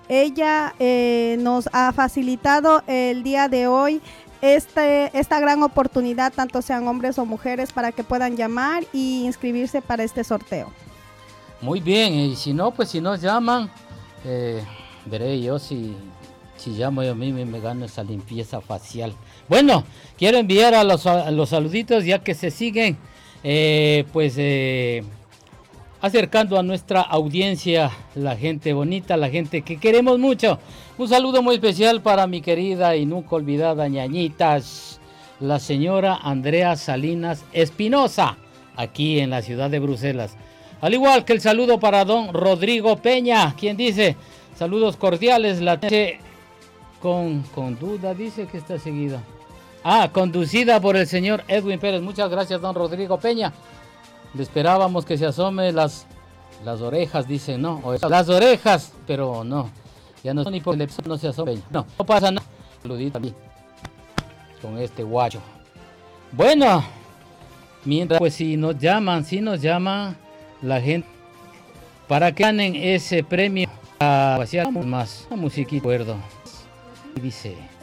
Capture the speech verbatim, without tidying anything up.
Ella eh, nos ha facilitado el día de hoy este, esta gran oportunidad, tanto sean hombres o mujeres, para que puedan llamar y inscribirse para este sorteo. Muy bien, y si no, pues si nos llaman, eh, veré yo si, si llamo yo a mí me gano esa limpieza facial. Bueno, quiero enviar a los, a los saluditos ya que se siguen, eh, pues eh, acercando a nuestra audiencia, la gente bonita, la gente que queremos mucho. Un saludo muy especial para mi querida y nunca olvidada ñañitas, la señora Andrea Salinas Espinosa, aquí en la ciudad de Bruselas. Al igual que el saludo para don Rodrigo Peña, quien dice, saludos cordiales, la noche con, con duda, dice que está seguida. Ah, conducida por el señor Edwin Pérez. Muchas gracias, don Rodrigo Peña. Le esperábamos que se asome las, las orejas, dice, no, las orejas, pero no, ya no, ni por el no se asome, no, no pasa nada. Saludito también con este guacho. Bueno, mientras, pues si nos llaman, si nos llaman la gente para que ganen ese premio a vaciar más, a musiquita, dice.